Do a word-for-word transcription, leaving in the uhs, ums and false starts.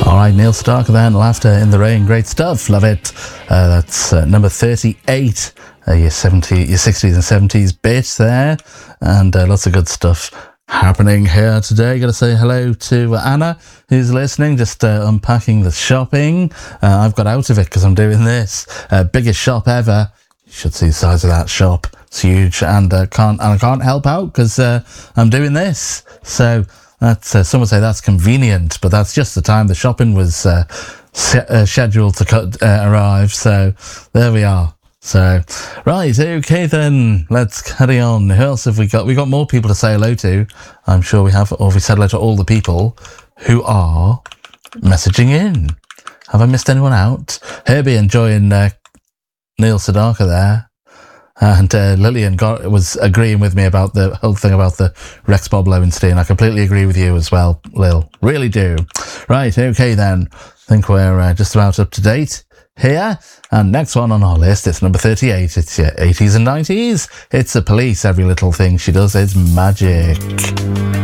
All right, Neil Sedaka then, Laughter in the Rain, great stuff, love it. Uh, that's uh, number thirty-eight, uh, your seventy, your sixties and seventies bit there, and uh, lots of good stuff happening here today. Got to say hello to Anna, who's listening, just uh, unpacking the shopping. Uh, I've got out of it because I'm doing this. Uh, biggest shop ever. You should see the size of that shop. It's huge, and uh, can't and I can't help out because uh, I'm doing this. So that's uh, some would say that's convenient, but that's just the time the shopping was uh, se- uh, scheduled to cut, uh, arrive. So there we are. So right, okay then, let's carry on. Who else have we got? We got more people to say hello to. I'm sure we have, or we said hello to all the people who are messaging in. Have I missed anyone out? Herbie enjoying uh, Neil Sedaka there. And uh, Lillian got, was agreeing with me about the whole thing about the Rex Bob Lowenstein. I completely agree with you as well, Lil. Really do. Right, okay then. I think we're uh, just about up to date here. And next one on our list, it's number thirty-eight. It's your eighties and nineties. It's The Police. Every little thing she does is magic.